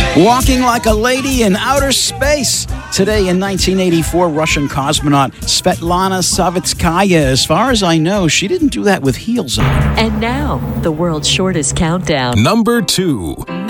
Walking like a lady in outer space. Today in 1984, Russian cosmonaut Svetlana Savitskaya. As far as I know, she didn't do that with heels on. And now, the world's shortest countdown. Number 2.